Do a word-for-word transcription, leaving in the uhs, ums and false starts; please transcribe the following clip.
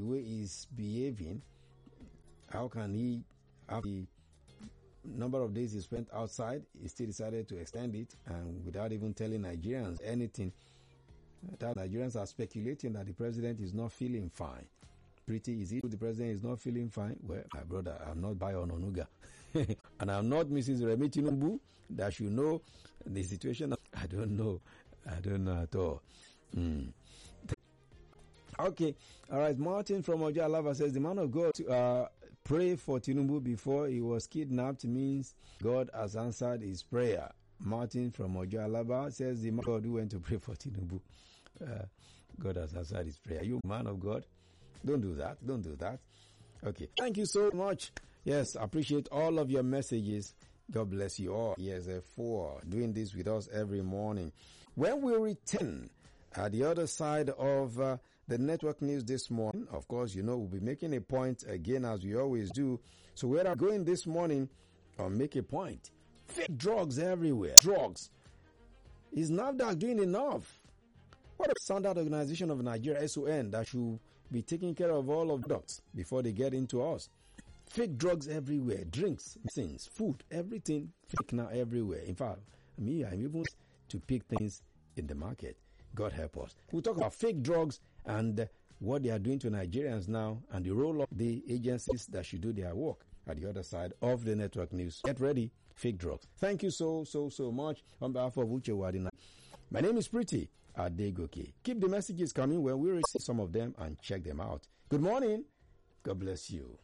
way he's behaving, how can he, after the number of days he spent outside, he still decided to extend it, and without even telling Nigerians anything, that Nigerians are speculating that the president is not feeling fine. Pretty easy. The president is not feeling fine. Well, my brother, I'm not Bayo Ononuga. And I'm not Missus Remi Tinubu that should know the situation. I don't know. I don't know at all. Mm. Okay. All right. Martin from Ojalava says, the man of God uh, pray for Tinubu before he was kidnapped means God has answered his prayer. Martin from Ojalava says, the man of God who went to pray for Tinubu, uh, God has answered his prayer. You man of God, don't do that. Don't do that. Okay. Thank you so much. Yes, I appreciate all of your messages. God bless you all. Yes, for doing this with us every morning. When we return at the other side of uh, the network news this morning, of course, you know, we'll be making a point again as we always do. So where I'm going this morning, I'll make a point. Fake drugs everywhere. Drugs. Is NAFDAC doing enough? What a standard organization of Nigeria, S O N, that should be taking care of all of the products before they get into us. Fake drugs everywhere. Drinks, things, food, everything fake now everywhere. In fact, me, I'm even to pick things in the market. God help us. We'll talk about fake drugs and what they are doing to Nigerians now and the role of the agencies that should do their work at the other side of the network news. Get ready. Fake drugs. Thank you so, so, so much on behalf of Uche Wadina. My name is Pretty Adegoke. Keep the messages coming when we receive some of them and check them out. Good morning. God bless you.